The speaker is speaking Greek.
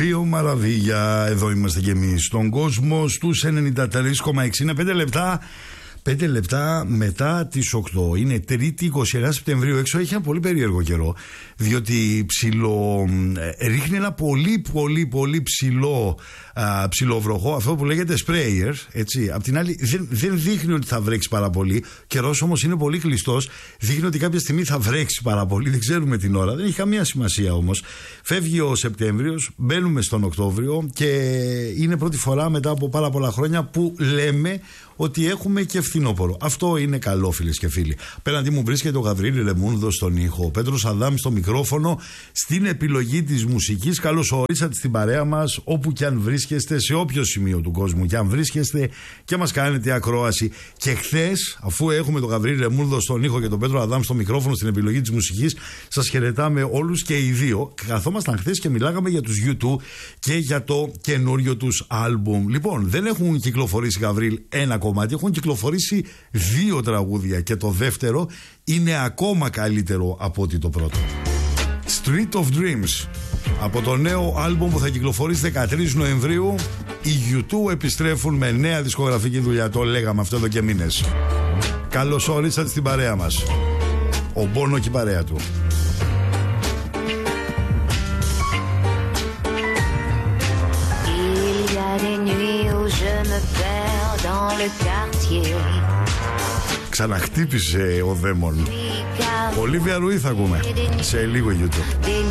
Φίο Μαραβίγια, εδώ είμαστε κι εμείς στον κόσμο στους 93,6. Είναι 5 λεπτά μετά τις 8. Είναι Τρίτη 21 Σεπτεμβρίου. Έξω έχει ένα πολύ περίεργο καιρό, διότι ρίχνει ένα πολύ ψηλό βροχό, αυτό που λέγεται sprayer, έτσι. Απ' την άλλη δεν δείχνει ότι θα βρέξει πάρα πολύ. Καιρός όμως είναι πολύ κλειστός. Δείχνει ότι κάποια στιγμή θα βρέξει πάρα πολύ. Δεν ξέρουμε την ώρα. Δεν έχει καμία σημασία όμως. Φεύγει ο Σεπτέμβριος, μπαίνουμε στον Οκτώβριο και είναι πρώτη φορά μετά από πάρα πολλά χρόνια που λέμε ότι έχουμε και φθινόπωρο. Αυτό είναι καλό, φίλες και φίλοι. Απέναντί μου βρίσκεται ο Γαβρίλη Λεμούνδο στον ήχο, ο Πέτρος Αδάμ στο μικρόφωνο, στην επιλογή της μουσικής. Καλώς ορίσατε στην παρέα μας, όπου και αν βρίσκεστε, σε όποιο σημείο του κόσμου και αν βρίσκεστε και μας κάνετε ακρόαση. Και χθες, αφού έχουμε τον Γαβρίλη Λεμούνδο στον ήχο και τον Πέτρο Αδάμ στο μικρόφωνο στην επιλογή της μουσικής, σας χαιρετάμε όλους και οι δύο. Καθόμασταν χθες και μιλάγαμε για τους U2 και για το καινούριο τους άλμπουμ. Λοιπόν, δεν έχουν κυκλοφορήσει, Γαβρίλ, ένα κομμάτι, έχουν κυκλοφορήσει 2 τραγούδια και το δεύτερο είναι ακόμα καλύτερο από ότι το πρώτο. Street of Dreams, από το νέο άλμπουμ που θα κυκλοφορήσει 13 Νοεμβρίου. Οι U2 επιστρέφουν με νέα δισκογραφική δουλειά, το λέγαμε αυτό εδώ και μήνες. Καλώς ορίσατε στην παρέα μας, ο Μπόνο και η παρέα του. Ξαναχτύπησε ο Δαίμον. Ολίβια Ρουί θα ακούμε σε λίγο YouTube.